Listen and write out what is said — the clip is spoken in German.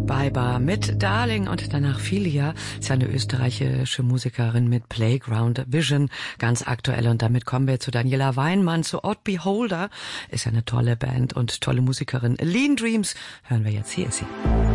Biber mit Darling und danach Filia, ist eine österreichische Musikerin mit Playground Vision, ganz aktuell. Und damit kommen wir zu Daniela Weinmann, zu Odd Beholder, ist ja eine tolle Band und tolle Musikerin. Lean Dreams hören wir jetzt, hier ist sie.